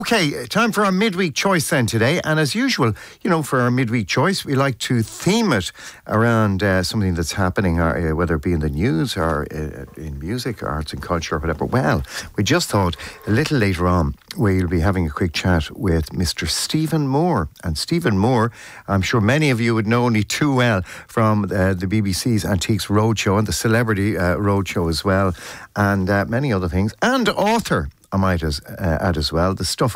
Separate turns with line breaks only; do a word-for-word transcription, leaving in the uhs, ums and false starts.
Okay, time for our midweek choice then today. And as usual, you know, for our midweek choice, we like to theme it around uh, something that's happening, uh, whether it be in the news or uh, in music, arts and culture or whatever. Well, we just thought a little later on, we'll be having a quick chat with Mister Stephen Moore. And Stephen Moore, I'm sure many of you would know only too well from uh, the B B C's Antiques Roadshow and the Celebrity uh, Roadshow as well, and uh, many other things. And author, I might as, uh, add as well, the stuff